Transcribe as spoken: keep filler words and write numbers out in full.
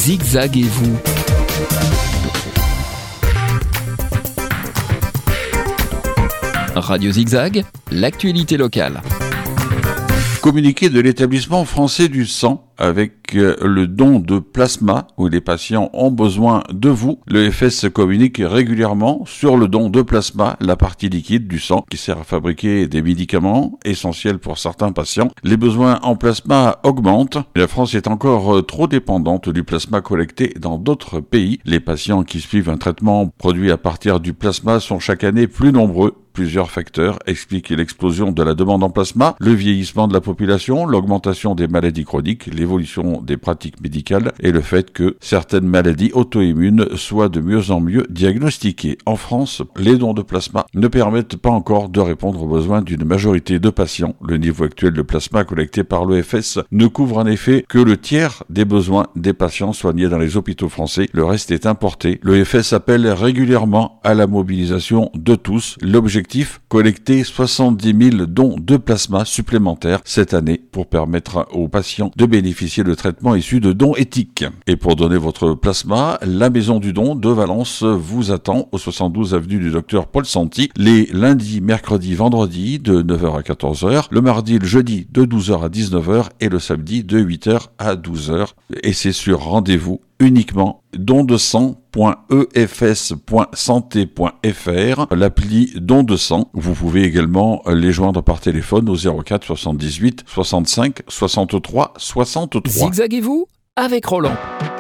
Zigzaguez-vous. Radio Zigzag, l'actualité locale. Communiqué de l'établissement français du sang avec le don de plasma où les patients ont besoin de vous. Le F S communique régulièrement sur le don de plasma, la partie liquide du sang qui sert à fabriquer des médicaments essentiels pour certains patients. Les besoins en plasma augmentent. La France est encore trop dépendante du plasma collecté dans d'autres pays. Les patients qui suivent un traitement produit à partir du plasma sont chaque année plus nombreux. Plusieurs facteurs expliquent l'explosion de la demande en plasma, le vieillissement de la population, l'augmentation des maladies chroniques, l'évolution des pratiques médicales et le fait que certaines maladies auto-immunes soient de mieux en mieux diagnostiquées. En France, les dons de plasma ne permettent pas encore de répondre aux besoins d'une majorité de patients. Le niveau actuel de plasma collecté par l'O F S ne couvre en effet que le tiers des besoins des patients soignés dans les hôpitaux français. Le reste est importé. L'O F S appelle régulièrement à la mobilisation de tous. L'objectif collecter soixante-dix mille dons de plasma supplémentaires cette année pour permettre aux patients de bénéficier de traitements issus de dons éthiques. Et pour donner votre plasma, la Maison du Don de Valence vous attend au soixante-douze avenue du Docteur Paul Santi les lundis, mercredis, vendredis de neuf heures à quatorze heures, le mardi et le jeudi de douze heures à dix-neuf heures et le samedi de huit heures à douze heures. Et c'est sur rendez-vous uniquement. don de sang point e f s point santé point f r, l'appli don de sang. Vous pouvez également les joindre par téléphone au zéro quatre soixante-dix-huit soixante-cinq soixante-trois soixante-trois. Zigzaguez-vous avec Roland.